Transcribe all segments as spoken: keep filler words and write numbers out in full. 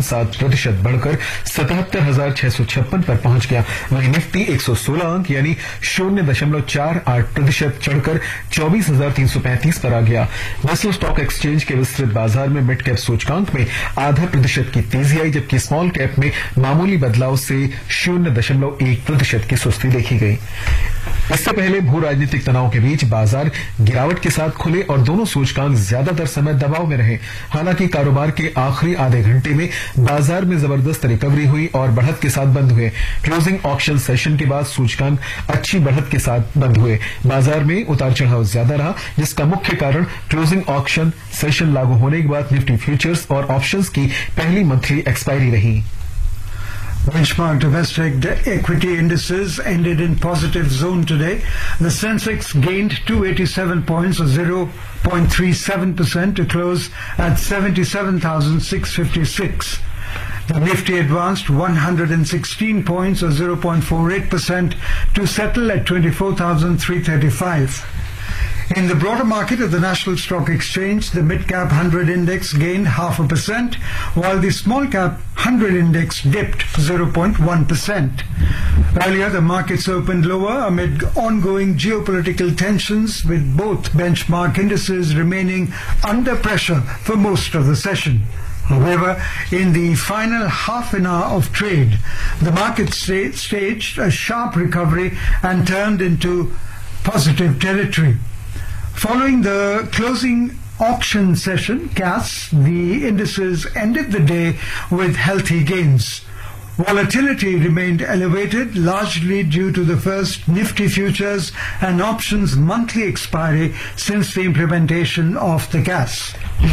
सात प्रतिशत बढ़कर सतहत्तर हजार छह सौ छप्पन पर पहुंच गया। वहीं निफ्टी एक सौ सोलह अंक यानी शून्य दशमलव चार आठ प्रतिशत चढ़कर चौबीस हजार तीन सौ पैंतीस पर आ गया। नेशनल स्टॉक एक्सचेंज के विस्तृत बाजार में मिड कैप सूचकांक में आधा प्रतिशत की तेजी आई, जबकि स्मॉल कैप में मामूली बदलाव से शून्य दशमलव एक प्रतिशत की सुस्ती देखी गई। इससे पहले भू राजनीतिक तनाव के बीच बाजार गिरावट के साथ खुले और दोनों सूचकांक ज्यादातर समय दबाव में रहे। हालांकि कारोबार के आखिरी आधे घंटे में बाजार में जबरदस्त रिकवरी हुई और बढ़त के साथ बंद हुए। क्लोजिंग ऑक्शन सेशन के बाद सूचकांक अच्छी बढ़त के साथ बंद हुए। बाजार में उतार चढ़ाव ज्यादा रहा, जिसका मुख्य कारण क्लोजिंग ऑक्शन सेशन लागू होने के बाद निफ्टी फ्यूचर्स और ऑप्शंस की पहली मंथली एक्सपायरी रही। Benchmark domestic equity indices ended in positive zone today. The Sensex gained two hundred eighty-seven points or zero point three seven percent to close at seventy-seven thousand six hundred fifty-six. The Nifty advanced one hundred sixteen points or zero point four eight percent to settle at twenty-four thousand three hundred thirty-five. In the broader market of the National Stock Exchange, the mid-cap one hundred index gained half a percent, while the small-cap one hundred index dipped zero point one percent. Earlier, the markets opened lower amid ongoing geopolitical tensions, with both benchmark indices remaining under pressure for most of the session. However, in the final half an hour of trade, the market sta- staged a sharp recovery and turned into positive territory. Following the closing auction session, C A S, the indices ended the day with healthy gains. Volatility remained elevated, largely due to the first Nifty futures and options monthly expiry since the implementation of the C A S.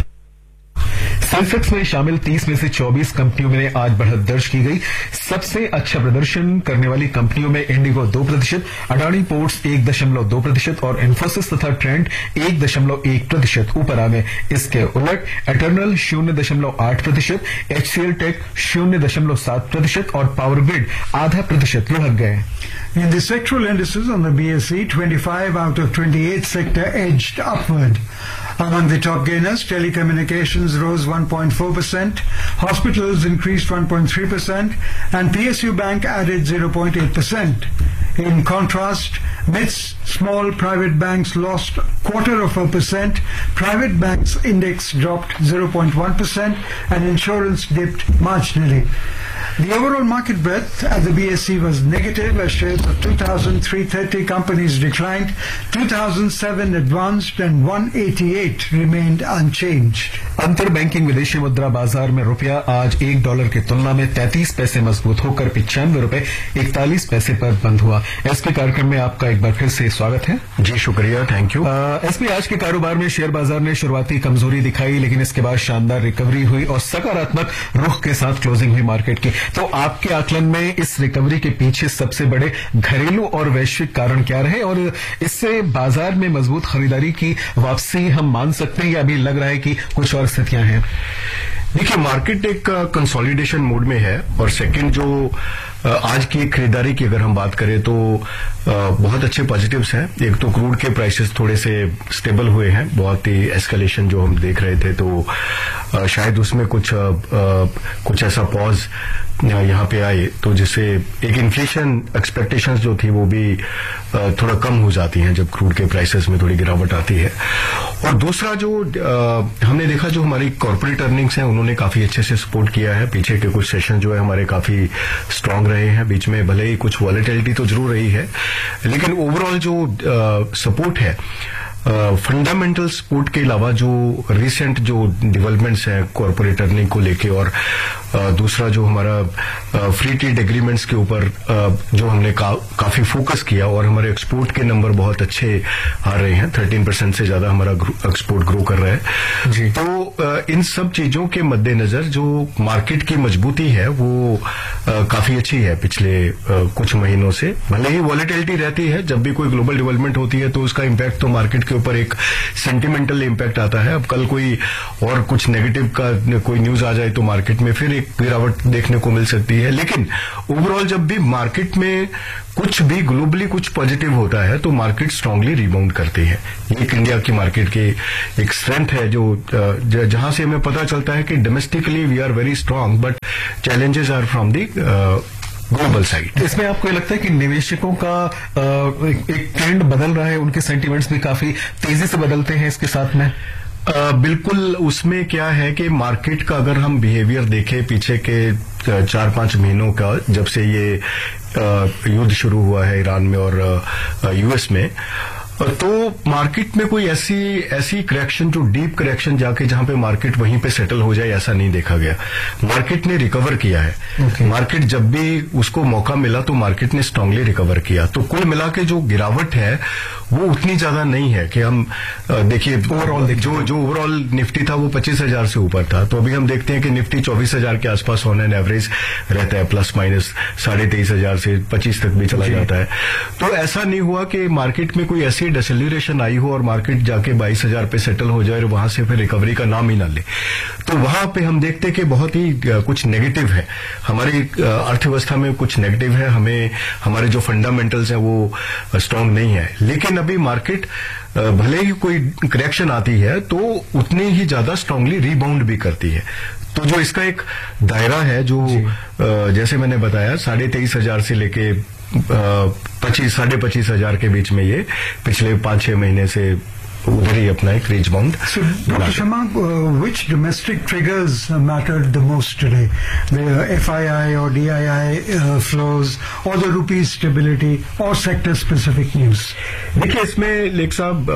Sensex में शामिल तीस में से चौबीस कंपनियों में आज बढ़त दर्ज की गई। सबसे अच्छा प्रदर्शन करने वाली कंपनियों में इंडिगो दो प्रतिशत, अडानी पोर्ट्स एक दशमलव दो प्रतिशत और इन्फोसिस तथा ट्रेंड एक दशमलव एक प्रतिशत ऊपर आ गए। इसके उलट एटर्नल शून्य दशमलव आठ प्रतिशत, एचसीएल टेक शून्य दशमलव सात प्रतिशत और पावर ग्रिड आधा प्रतिशत लुढ़क गए। In the sectoral indices on the B S E, twenty-five out of twenty-eight sector edged upward. Among the top gainers, telecommunications rose one point four percent, hospitals increased one point three percent, and P S U Bank added zero point eight percent. In contrast, midst small private banks lost quarter of a percent, private banks index dropped zero point one percent, and insurance dipped marginally. The overall market breadth at the B S E was negative as shares of two thousand three hundred thirty companies declined, two thousand seven advanced and one eighty-eight remained unchanged. अंतर banking विदेशी मुद्रा बाजार में रुपया आज एक dollar की तुलना में तैंतीस पैसे मजबूत होकर पिचानवे रुपए इकतालीस पैसे पर बंद हुआ। एसपी कार्यक्रम में आपका एक बार फिर से स्वागत है। जी शुक्रिया, थैंक यू। एसपी, आज के कारोबार में शेयर बाजार ने शुरुआती कमजोरी दिखाई, लेकिन इसके बाद शानदार रिकवरी हुई और सकारात्मक रुख के साथ क्लोजिंग हुई मार्केट की। तो आपके आकलन में इस रिकवरी के पीछे सबसे बड़े घरेलू और वैश्विक कारण क्या रहे और इससे बाजार में मजबूत खरीदारी की वापसी हम मान सकते हैं या अभी लग रहा है कि कुछ और स्थितियां हैं? देखिए, मार्केट एक कंसोलिडेशन मोड में है और सेकंड जो आज की खरीदारी की अगर हम बात करें तो बहुत अच्छे पॉजिटिव्स हैं। एक तो क्रूड के प्राइसेस थोड़े से स्टेबल हुए हैं, बहुत ही एस्केलेशन जो हम देख रहे थे तो शायद उसमें कुछ कुछ ऐसा पॉज यहाँ पे आए तो जिससे एक इन्फ्लेशन एक्सपेक्टेशंस जो थी वो भी थोड़ा कम हो जाती हैं जब क्रूड के प्राइसेस में थोड़ी गिरावट आती है। और दूसरा जो हमने देखा, जो हमारी कॉर्पोरेट अर्निंग्स हैं उन्होंने काफी अच्छे से सपोर्ट किया है। पीछे के कुछ सेशन जो है हमारे काफी स्ट्रांग रहे हैं, बीच में भले ही कुछ वॉलेटिलिटी तो जरूर रही है, लेकिन ओवरऑल जो सपोर्ट है फंडामेंटल uh, सपोर्ट के अलावा जो रिसेंट जो डेवलपमेंट्स हैं कॉर्पोरेट अर्निंग को लेके और uh, दूसरा जो हमारा फ्री ट्रेड एग्रीमेंट्स के ऊपर uh, जो हमने का, काफी फोकस किया और हमारे एक्सपोर्ट के नंबर बहुत अच्छे आ रहे हैं, थर्टीन परसेंट से ज्यादा हमारा एक्सपोर्ट ग्रो कर रहा है जी। तो uh, इन सब चीजों के मद्देनजर जो मार्केट की मजबूती है वो uh, काफी अच्छी है पिछले uh, कुछ महीनों से। भले ही वॉलेटिलिटी रहती है, जब भी कोई ग्लोबल डेवलपमेंट होती है तो उसका इम्पैक्ट तो मार्केट के ऊपर एक सेंटिमेंटल इम्पैक्ट आता है। अब कल कोई और कुछ नेगेटिव का कोई न्यूज आ जाए तो मार्केट में फिर एक गिरावट देखने को मिल सकती है, लेकिन ओवरऑल जब भी मार्केट में कुछ भी ग्लोबली कुछ पॉजिटिव होता है तो मार्केट स्ट्रांगली रिबाउंड करती है। ये एक इंडिया की मार्केट की एक स्ट्रेंथ है जो जहां से हमें पता चलता है कि domestically we are very strong but challenges are from the global side. इसमें आपको ये लगता है कि निवेशकों का आ, एक, एक ट्रेंड बदल रहा है, उनके सेंटिमेंट्स भी काफी तेजी से बदलते हैं इसके साथ में? Uh, बिल्कुल। उसमें क्या है कि मार्केट का अगर हम बिहेवियर देखें पीछे के चार पांच महीनों का, जब से ये uh, युद्ध शुरू हुआ है ईरान में और यूएस uh, में, तो मार्केट में कोई ऐसी ऐसी करेक्शन जो डीप करेक्शन जाके जहां पे मार्केट वहीं पे सेटल हो जाए ऐसा नहीं देखा गया। मार्केट ने रिकवर किया है। okay. मार्केट जब भी उसको मौका मिला तो मार्केट ने स्ट्रांगली रिकवर किया। तो कुल मिला के जो गिरावट है वो उतनी ज्यादा नहीं है कि हम देखिए ओवरऑल जो जो ओवरऑल निफ्टी था वो पच्चीस हजार से ऊपर था, तो अभी हम देखते हैं कि निफ्टी चौबीस हजार के आसपास ऑन एन एवरेज रहता है, प्लस माइनस साढ़े तेईस हजार से पच्चीस तक भी चला जाता है। तो ऐसा नहीं हुआ कि मार्केट में कोई ऐसी डिसल्यूरेशन आई हो और मार्केट जाके बाईस हजार पे सेटल हो जाए और वहां से फिर रिकवरी का नाम ही ना ले। तो वहां पे हम देखते हैं कि बहुत ही कुछ नेगेटिव है, हमारी अर्थव्यवस्था में कुछ नेगेटिव है, हमें हमारे जो फंडामेंटल्स हैं वो स्ट्रांग नहीं है। लेकिन अभी मार्केट भले ही कोई करेक्शन आती है तो उतनी ही ज्यादा स्ट्रांगली रिबाउंड भी करती है। तो जो इसका एक दायरा है जो जैसे मैंने बताया साढ़े तेईस हजार से लेके पच्चीस साढ़े पच्चीस हजार के बीच में ये पिछले पांच छह महीने से उधर ही अपना एक reach bound. So, Doctor Sharma, uh, which domestic triggers uh, mattered the most today? The uh, F I I or D I I uh, flows, or the rupee stability, or sector-specific news? देखिए इसमें lake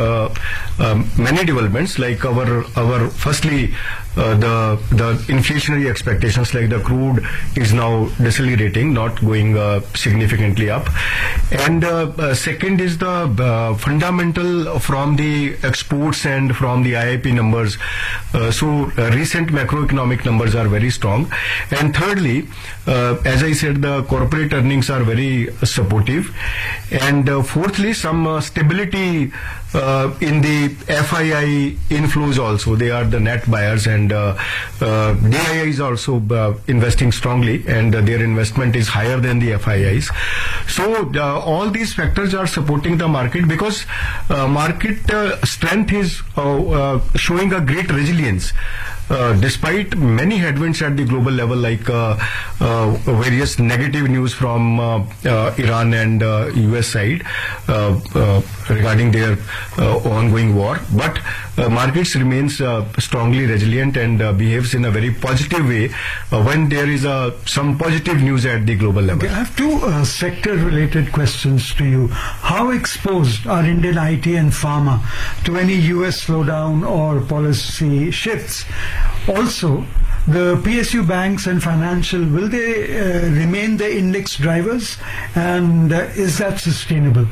साहब many developments like our our firstly uh, the the inflationary expectations like the crude is now decelerating, not going uh, significantly up, and uh, uh, second is the uh, fundamental from the exports and from the I I P numbers. Uh, so uh, recent macroeconomic numbers are very strong, and thirdly, uh, as I said, the corporate earnings are very supportive, and uh, fourthly, some uh, stability uh, in the F I I inflows also. They are the net buyers, and uh, uh, D I I is also uh, investing strongly, and uh, their investment is higher than the F I Is. So uh, all these factors are supporting the market because uh, market uh, strength is uh, uh, showing a great resilience. Uh, despite many headwinds at the global level, like uh, uh, various negative news from uh, uh, Iran and uh, U S side uh, uh, regarding their uh, ongoing war, but uh, markets remains uh, strongly resilient and uh, behaves in a very positive way uh, when there is uh, some positive news at the global level. Okay, I have two uh, sector-related questions to you. How exposed are Indian I T and pharma to any U S slowdown or policy shifts? Also, the P S U banks and financial, will they uh, remain the index drivers, and uh, is that sustainable?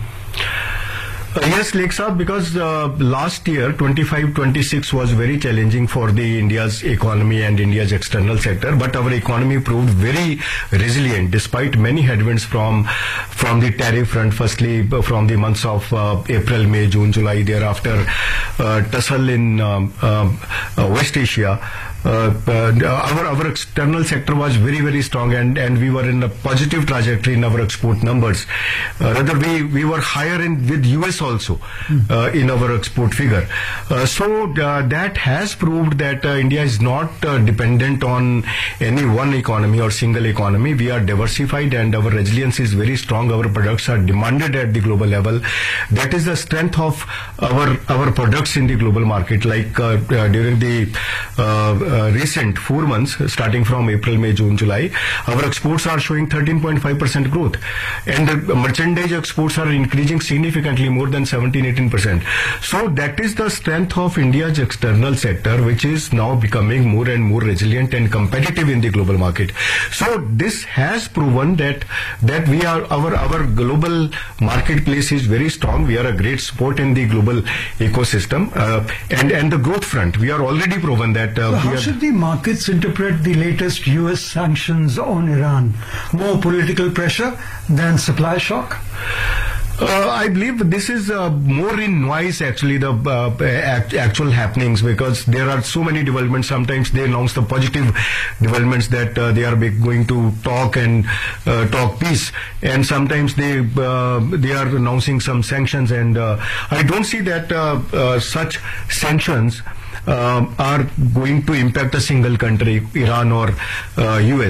Uh, yes, Lake Saab, because uh, last year twenty-five twenty-six was very challenging for the India's economy and India's external sector, but our economy proved very resilient despite many headwinds from from the tariff front. Firstly, from the months of uh, April, May, June, July, thereafter uh, tussle in um, um, uh, West Asia. Uh, uh, our our external sector was very very strong, and and we were in a positive trajectory in our export numbers. Uh, rather, we we were higher in with U S also uh, in our export figure. Uh, so uh, that has proved that uh, India is not uh, dependent on any one economy or single economy. We are diversified, and our resilience is very strong. Our products are demanded at the global level. That is the strength of our our products in the global market. Like uh, uh, during the uh, Uh, recent four months, starting from April, May, June, July, our exports are showing thirteen point five percent growth, and the merchandise exports are increasing significantly, more than seventeen eighteen percent. So that is the strength of India's external sector, which is now becoming more and more resilient and competitive in the global market. So this has proven that that we are our our global marketplace is very strong. We are a great support in the global ecosystem, uh, and and the growth front, we are already proven that uh, so we how are. Should the markets interpret the latest U S sanctions on Iran? More political pressure than supply shock? Uh, I believe this is uh, more in noise actually, the uh, act, actual happenings, because there are so many developments. Sometimes they announce the positive developments that uh, they are be- going to talk and uh, talk peace, and sometimes they uh, they are announcing some sanctions, and uh, I don't see that uh, uh, such sanctions um, are going to impact a single country, Iran or uh, U S.